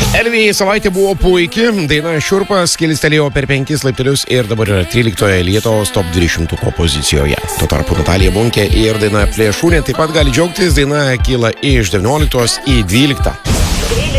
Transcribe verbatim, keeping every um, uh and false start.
Elvijai savaitė buvo puikiai, daina Šiurpas kilstelėjo per penkis laiptelius ir dabar yra tryliktoje Lietuvos top dvidešimtuko pozicijoje. Tuo tarpu Natalija Bunkė ir daina Plėšrūnė taip pat gali džiaugtis, daina kyla iš devynioliktos į dvyliktą.